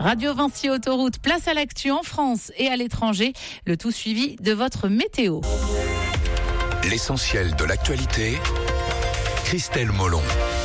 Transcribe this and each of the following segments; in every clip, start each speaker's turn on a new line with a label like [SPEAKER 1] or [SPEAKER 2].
[SPEAKER 1] Radio Vinci Autoroute, place à l'actu en France et à l'étranger. Le tout suivi de votre météo.
[SPEAKER 2] L'essentiel de l'actualité, Christelle Molon.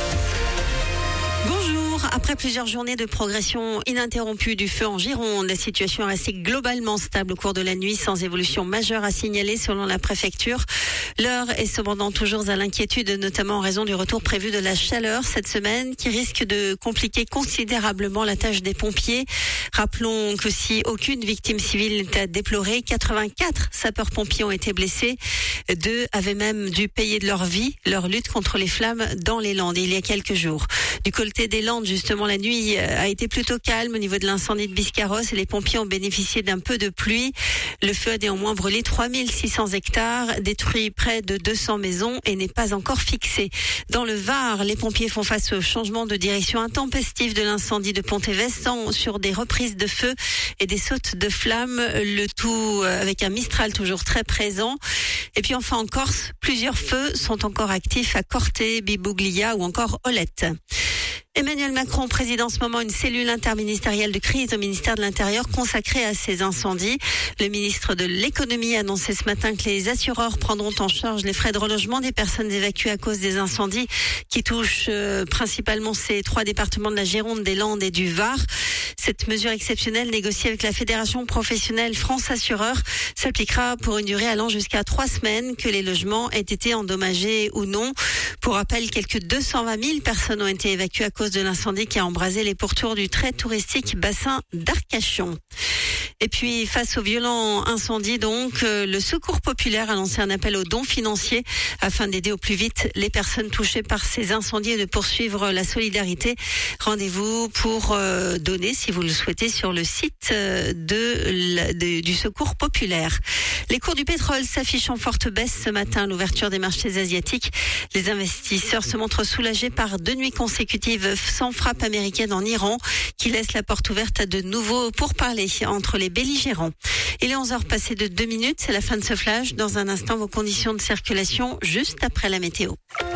[SPEAKER 3] Bonjour. Après plusieurs journées de progression ininterrompue du feu en Gironde, la situation est restée globalement stable au cours de la nuit, sans évolution majeure à signaler selon la préfecture. L'heure est cependant toujours à l'inquiétude, notamment en raison du retour prévu de la chaleur cette semaine, qui risque de compliquer considérablement la tâche des pompiers. Rappelons que si aucune victime civile n'est à déplorer, 84 sapeurs-pompiers ont été blessés. 2 avaient même dû payer de leur vie leur lutte contre les flammes dans les Landes il y a quelques jours. Du côté des Landes, justement, la nuit a été plutôt calme au niveau de l'incendie de Biscarros et les pompiers ont bénéficié d'un peu de pluie. Le feu a néanmoins brûlé 3600 hectares, détruit près de 200 maisons et n'est pas encore fixé. Dans le Var, les pompiers font face au changement de direction intempestif de l'incendie de Pontévest sur des reprises de feu et des sautes de flammes, le tout avec un Mistral toujours très présent. Et puis enfin en Corse, plusieurs feux sont encore actifs à Corté, Bibuglia ou encore Olette. Emmanuel Macron préside en ce moment une cellule interministérielle de crise au ministère de l'Intérieur consacrée à ces incendies. Le ministre de l'Économie a annoncé ce matin que les assureurs prendront en charge les frais de relogement des personnes évacuées à cause des incendies qui touchent principalement ces 3 départements de la Gironde, des Landes et du Var. Cette mesure exceptionnelle négociée avec la Fédération professionnelle France Assureurs s'appliquera pour une durée allant jusqu'à 3 semaines, que les logements aient été endommagés ou non. Pour rappel, quelques 220 000 personnes ont été évacuées à cause de l'incendie qui a embrasé les pourtours du très touristique bassin d'Arcachon. Et puis, face au violent incendie, donc, le Secours populaire a lancé un appel aux dons financiers afin d'aider au plus vite les personnes touchées par ces incendies et de poursuivre la solidarité. Rendez-vous pour donner, si vous le souhaitez, sur le site du Secours populaire. Les cours du pétrole s'affichent en forte baisse ce matin à l'ouverture des marchés asiatiques. Les investisseurs se montrent soulagés par 2 nuits consécutives sans frappe américaine en Iran, qui laisse la porte ouverte à de nouveaux pourparlers entre les belligérants. Il est 11h passé de 2 minutes, c'est la fin de ce flash. Dans un instant, vos conditions de circulation juste après la météo.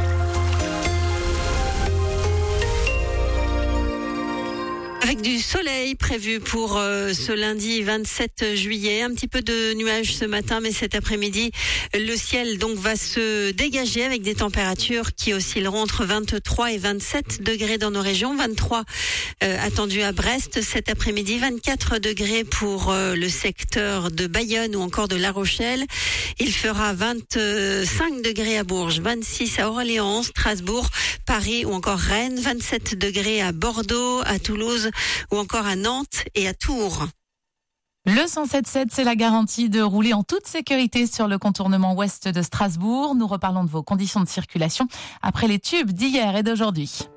[SPEAKER 3] Avec du soleil prévu pour ce lundi 27 juillet. Un petit peu de nuages ce matin, mais cet après-midi, le ciel donc va se dégager avec des températures qui oscilleront entre 23 et 27 degrés dans nos régions. 23 attendus à Brest cet après-midi, 24 degrés pour le secteur de Bayonne ou encore de La Rochelle. Il fera 25 degrés à Bourges, 26 à Orléans, Strasbourg, Paris ou encore Rennes, 27 degrés à Bordeaux, à Toulouse ou encore à Nantes et à Tours.
[SPEAKER 1] Le 107.7, c'est la garantie de rouler en toute sécurité sur le contournement ouest de Strasbourg. Nous reparlons de vos conditions de circulation après les tubes d'hier et d'aujourd'hui.